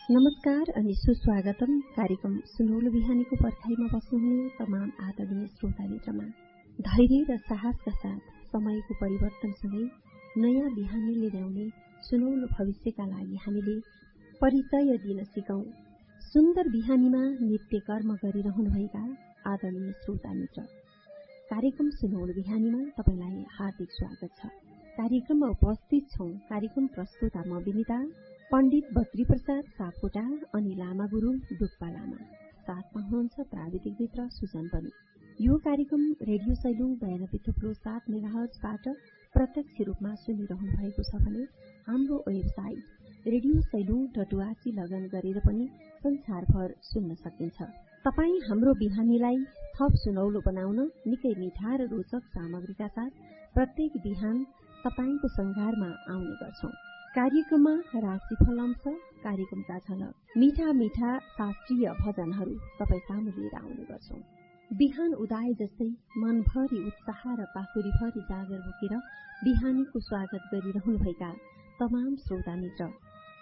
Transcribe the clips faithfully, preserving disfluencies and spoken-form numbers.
नमस्कार अनि सुस्वागतम कार्यक्रम सुनौलो बिहानीको पर्खाइमा बस्नुहुने तमाम आदरणीय श्रोता मित्रमा। धैर्य र साहसका साथ समयको परिवर्तनसँगै नयाँ बिहानीले ल्याउने सुनौलो भविष्यका लागि हामीले परिचय दिन सिकौं। सुन्दर बिहानीमा नित्य कर्म गरिरहनुभएका आदरणीय श्रोता मित्र, कार्यक्रम सुनौलो बिहानीमा तपाईलाई हार्दिक स्वागत छ। कार्यक्रममा उपस्थित छौं कार्यक्रम प्रस्तुता म विनिता, पण्डित बद्री प्रसाद सापकोटा अनि लामा गुरु डुक्पा लामा, साथमा हुनुहुन्छ प्राविधिक मित्र सुजन पनि। यो कार्यक्रम रेडियो सैलुङ बयानब्बे थुप्रो सात मेगाहर्जबाट प्रत्यक्ष रूपमा सुनिरहनु भएको छ भने हाम्रो website radio Sailung dot ORG login गरेर पनि संसारभर सुन्न सकिन्छ। तपाईँ हाम्रो बिहानीलाई थप सुनौलो बनाउन निकै मिठा र रोचक सामग्रीका साथ प्रत्येक बिहान तपाईंको संघारमा आउने गर्छौं। कार्यक्रममा राशिफल अंश, कार्यक्रमका झलक, मिठा मिठा शास्त्रीय भजनहरू तपाईँ सामु लिएर आउने गर्छौं। बिहान उदाए जस्तै मनभरि उत्साह र पाखुरीभरि जागर बोकेर बिहानीको स्वागत गरिरहनुभएका तमाम श्रोता मित्र,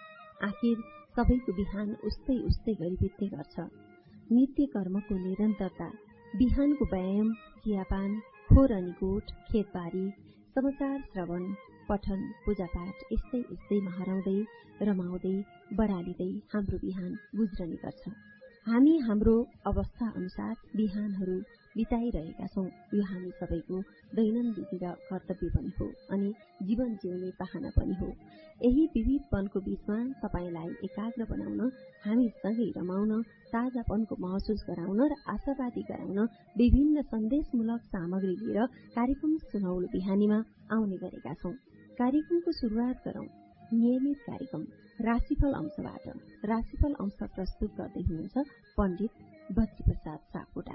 आखिर सबैको बिहान उस्तै उस्तै गरी बित्ने गर्छ। नित्य कर्मको निरन्तरता, बिहानको व्यायाम, चियापान, खोर अनि गोठ, खेतबारी, समाचार श्रवण, पठन, पूजापाठ यस्तै यस्तैमा हराउँदै रमाउँदै बढालिँदै हाम्रो बिहान गुज्रने गर्छ। हामी हाम्रो अवस्था अनुसार बिहानहरू बिताइरहेका छौं। यो हामी सबैको दैनन्दिन कर्तव्य पनि हो अनि जीवन जिउने पाहना पनि हो। यही विविधपनको बीचमा तपाईलाई एकाग्र बनाउन, हामी सँगै रमाउन, ताजापनको महसुस गराउन र आशावादी गराउन विभिन्न सन्देशमूलक सामग्री लिएर कार्यक्रम सुनौलो बिहानीमा आउने गरेका छौं। कार्यक्रमको शुरूआत गरौं नियमित कार्यक्रम राशिफल अंशबाट। राशिफल अंश प्रस्तुत गर्दै हुनुहुन्छ पण्डित बद्री प्रसाद सापकोटा।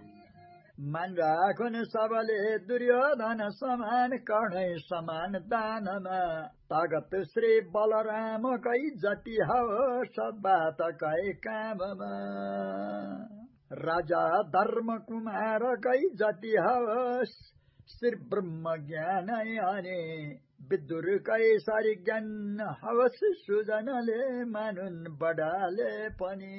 मन राखुन सबले दुर्योधन समान, कर्णै समान दानमा, तागत श्री बलराम कै जति होस् बात कै काममा, राजा धर्म कुमार कै जति होस् श्री ब्रह्म ज्ञान अनि, विदुर कैसारी ज्ञान हवस सुजनले मानुन बडाले पनि।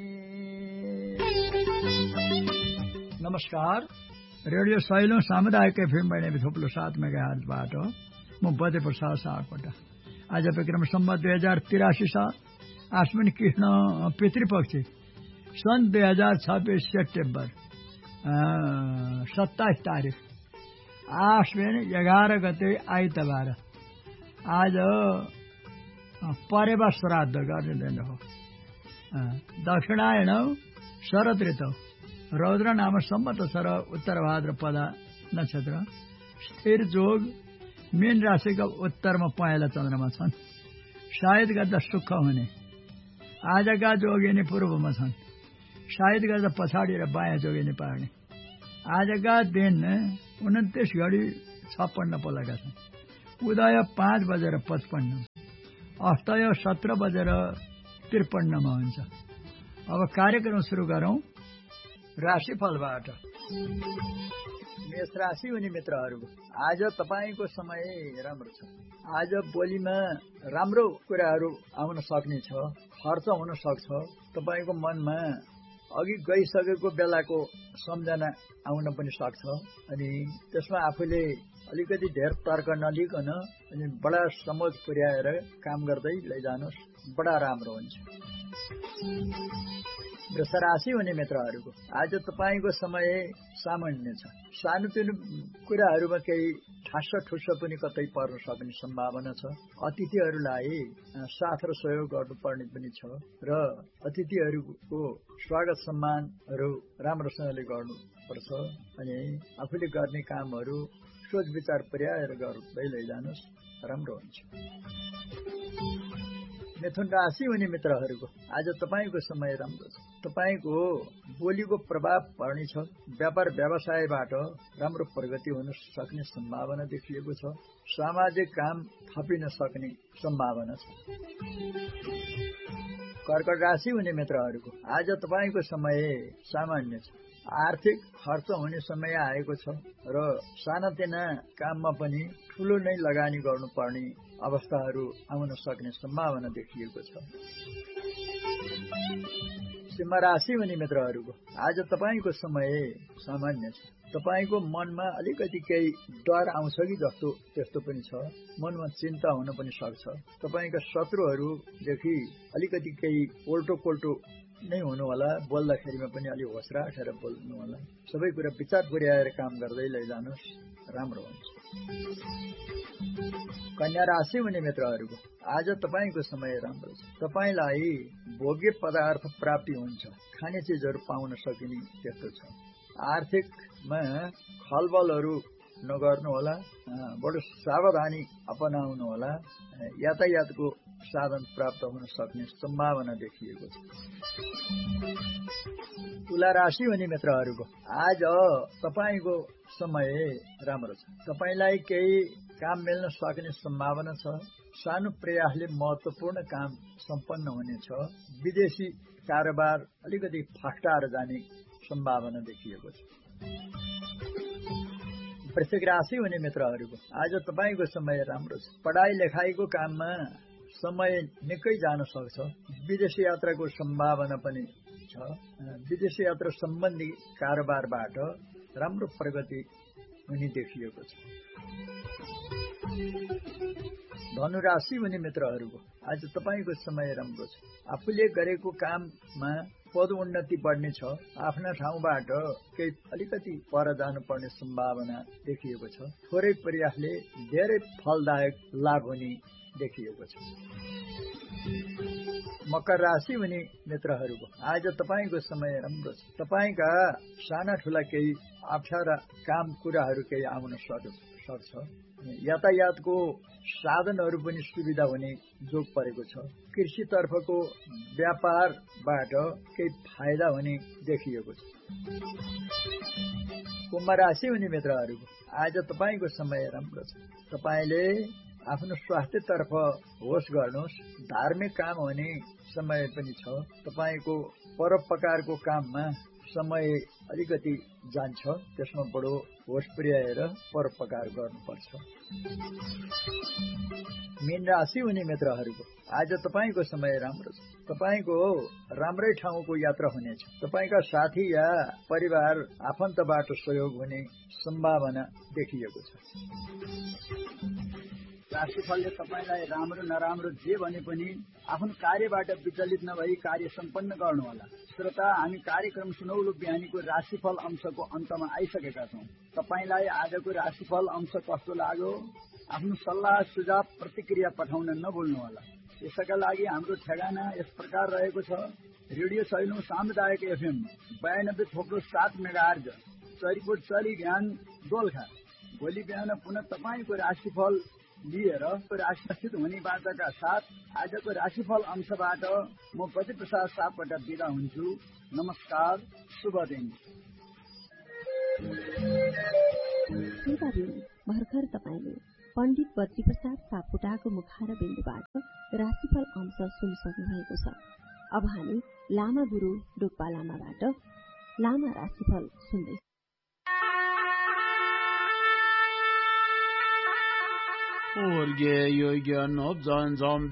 नमस्कार, रेडियो सैलुङ सामुदायिक एफएम बयानब्बे थुप्रो सात मेगाहर्जबाट म बद्री प्रसाद सापकोटा। आज विक्रम सम्वत दुई हजार तिरासी साल आश्विन कृष्ण पितृपक्ष सन् दुई हजार छब्बीस सेप्टेम्बर सत्ताइस तारिक आश्विन एघार गते आइतबार। आज परेवा श्राद्ध गर्ने दिन हो। दक्षिणायन शरद ऋतु, रौद्र नाम सम्मत सर उत्तर भाद्रपदा नक्षत्र, स्थिर जोग मीन राशिका उत्तरमा पहेँला चन्द्रमा छन्। सायद गर्दा सुख हुने। आजका जोगिनी पूर्वमा छन्, सायद गर्दा पछाडि र बायाँ जोगिनी पार्ने। आजका दिन उन्तिस घडी छप्पन्न पलका छन्। उदय पाँच बजेर पचपन्न, अस्तय सत्र बजेर त्रिपन्नमा हुन्छ। अब कार्यक्रम सुरु गरौं राशिफलबाट। मेष राशि हुने मित्रहरूको आज तपाईको समय राम्रो छ। आज बोलीमा राम्रो कुराहरू आउन सक्ने छ, खर्च हुन सक्छ। तपाईको मनमा अघि गइसकेको बेलाको सम्झना आउन पनि सक्छ अनि त्यसमा आफूले अलिकति धेर तर्क नलिकन अनि बडा समझ पुर्याएर काम गर्दै लैजानुहोस्, बडा राम्रो हुन्छ। वृष राशि हुने मित्रहरूको आज तपाईको समय सामान्य छ। सानोतिनो कुराहरूमा केही ठास ठुस पनि कतै पर्न सक्ने सम्भावना छ। अतिथिहरूलाई साथ र सहयोग गर्नुपर्ने पनि छ र अतिथिहरूको स्वागत सम्मानहरू राम्रोसँगले गर्नुपर्छ अनि आफूले गर्ने कामहरू सोच विचार पुर्याएर गर्दै लैजानुहोस्, राम्रो हुन्छ। मिथुन राशि हुने मित्रहरूको आज तपाईको समय राम्रो छ। तपाईको बोलीको प्रभाव पर्ने छ। व्यापार व्यवसायबाट राम्रो प्रगति हुन सक्ने सम्भावना देखिएको छ। सामाजिक काम थपिन सक्ने सम्भावना छ। कर्कट राशि हुने मित्रहरूको आज तपाईको समय सामान्य छ। आर्थिक खर्च हुने समय आएको छ र सानातिना काममा पनि ठूलो नै लगानी गर्नुपर्ने अवस्थाहरू आउन सक्ने सम्भावना देखिएको छ। सिंह राशि हुने मित्रहरूको आज तपाईँको समय सामान्य छ। तपाईँको मनमा अलिकति केही डर आउँछ कि जस्तो त्यस्तो पनि छ। मनमा चिन्ता हुन पनि सक्छ। तपाईँका शत्रुहरूदेखि अलिकति केही पोल्टो पोल्टो नै हुनु होला। बोल्दाखेरिमा पनि अलि होस राखेर बोल्नु होला। सबै कुरा विचार पुर्याएर काम गर्दै लैजानुहोस्, राम्रो हुन्छ। कन्या राशि हुने मित्रहरूको आज तपाईँको समय राम्रो छ। तपाईँलाई भोग्य पदार्थ प्राप्ति हुन्छ। खाने चिजहरू पाउन सकिने त्यस्तो छ। आर्थिकमा खलबलहरू नगर्नु होला। बडो सावधानी अपनाउनु होला। यातायातको साधन प्राप्त हुन सक्ने सम्भावना देखिएको छ। तुला राशि हुने मित्रहरूको आज तपाईँको समय राम्रो छ। तपाईँलाई केही काम मिल्न सक्ने सम्भावना छ। सानो प्रयासले महत्वपूर्ण काम सम्पन्न हुनेछ। विदेशी कारोबार अलिकति फस्टाएर जाने सम्भावना देखिएको छ। वृश्चिक राशि हुने मित्रहरूको आज तपाईँको समय राम्रो छ। पढाइ लेखाइको काममा समय निकै जान सक्छ। विदेश यात्राको सम्भावना पनि छ। विदेश यात्रा सम्बन्धी कारोबारबाट राम्रो प्रगति हुने देखिएको छ। धनु राशि हुने मित्रहरूको आज तपाईँको समय राम्रो छ। आफूले गरेको काममा पद उन्नति बढ्ने छ। आफ्ना ठाउँबाट केही अलिकति पर जानुपर्ने सम्भावना देखिएको छ। थोरै प्रयासले धेरै फलदायक लाभ हुने देखिएको छ। मकर राशि हुने मित्रहरूको आज तपाईँको समय राम्रो छ। तपाईँका साना ठुला केही अप्ठ्यारा काम कुराहरू केही आउन सक्छ। यातायातको साधनहरू पनि सुविधा हुने जोग परेको छ। कृषितर्फको व्यापारबाट केही फाइदा हुने देखिएको छ। कुम्भ राशि हुने मित्रहरूको आज तपाईँको समय राम्रो छ। तपाईँले आफ्नो स्वास्थ्यतर्फ होस गर्नुहोस्। धार्मिक काम हुने समय पनि छ। तपाईँको परोपकारको काममा समय अलिकति जान्छ। त्यसमा बडो होस पुर्याएर परोपकार गर्नुपर्छ। मीन राशि हुने मित्रहरूको आज तपाईँको समय राम्रो छ। तपाईँको राम्रै ठाउँको यात्रा हुनेछ। तपाईँका साथी या परिवार आफन्तबाट सहयोग हुने सम्भावना देखिएको छ। राशिफलले तपाईँलाई राम्रो नराम्रो जे भने पनि आफ्नो कार्यबाट विचलित नभई कार्य सम्पन्न गर्नुहोला। श्रोता, हामी कार्यक्रम सुनौलो बिहानीको राशिफल अंशको अन्तमा आइसकेका छौँ। तपाईँलाई आजको राशिफल अंश कस्तो लाग्यो? आफ्नो सल्लाह सुझाव प्रतिक्रिया पठाउन नभुल्नुहोला। यसका लागि हाम्रो ठेगाना यस प्रकार रहेको छ। रेडियो सैलुङ सामुदायिक एफएम बयानब्बे थोप्लो सात मेगाहर्ज चरीकोट चरी ज्ञान दोलखा। भोलि बिहान पुनः तपाईँको राशिफल लिएर राशिस्थित हुने बाचाका साथ आजको राशिफल अंशबाट म बद्री प्रसाद सापकोटा बिदा हुन्छु। नमस्कार, शुभ दिन। भर्खर तपाईँले पण्डित बद्री प्रसाद सापकोटाको मुखार बिन्दुबाट राशिफल अंश सुनिसक्नु भएको छ। अब हामी लामा गुरु डोक्पा लामाबाट लामा राशिफल सुन्दै Orge yoga nob zan zam